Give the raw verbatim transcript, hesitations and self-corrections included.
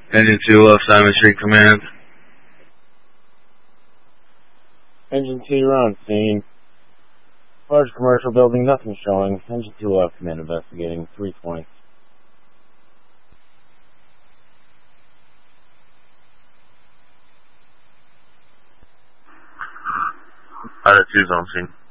Engine two left, Simon Street Command. Engine two, you're on scene. Large commercial building, nothing showing. Engine two left, command investigating. Three points. Pilot two's on scene.